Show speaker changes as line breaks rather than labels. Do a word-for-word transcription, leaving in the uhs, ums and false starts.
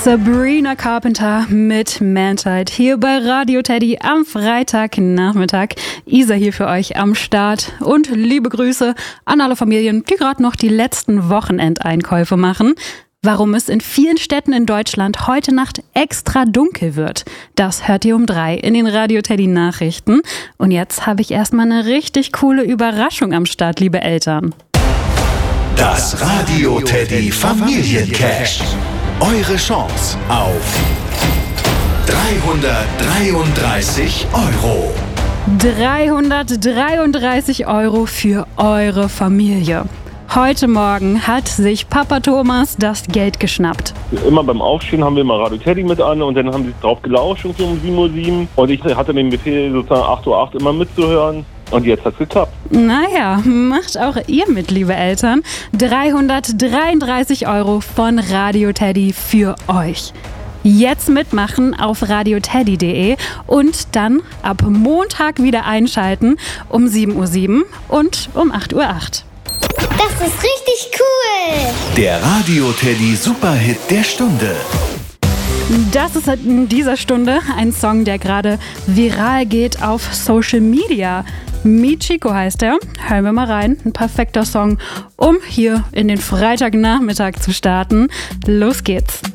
Sabrina Carpenter mit Mantide hier bei Radio Teddy am Freitagnachmittag. Isa hier für euch am Start und liebe Grüße an alle Familien, die gerade noch die letzten Wochenendeinkäufe machen. Warum es in vielen Städten in Deutschland heute Nacht extra dunkel wird, das hört ihr um drei in den Radio Teddy Nachrichten. Und jetzt habe ich erstmal eine richtig coole Überraschung am Start, liebe Eltern.
Das Radio Teddy Familiencash. Eure Chance auf dreihundertdreiunddreißig Euro.
dreihundertdreiunddreißig Euro für eure Familie. Heute Morgen hat sich Papa Thomas das Geld geschnappt.
Immer beim Aufstehen haben wir mal Radio Teddy mit an und dann haben sie drauf gelauscht um sieben Uhr sieben. Und ich hatte den Befehl, sozusagen acht Uhr acht immer mitzuhören. Und jetzt hat's geklappt.
Naja, macht auch ihr mit, liebe Eltern. dreihundertdreiunddreißig Euro von Radio Teddy für euch. Jetzt mitmachen auf radioteddy punkt de und dann ab Montag wieder einschalten um sieben Uhr sieben und um acht Uhr acht.
Das ist richtig cool!
Der Radio Teddy Superhit der Stunde.
Das ist in dieser Stunde ein Song, der gerade viral geht auf Social Media. Michiko heißt er. Hören wir mal rein. Ein perfekter Song, um hier in den Freitagnachmittag zu starten. Los geht's.